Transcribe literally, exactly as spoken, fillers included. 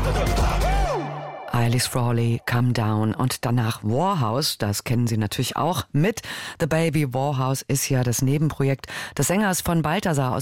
Alice Frawley, Come Down und danach Warhouse, das kennen Sie natürlich auch mit The Baby. Warhouse ist ja das Nebenprojekt des Sängers von Balthazar aus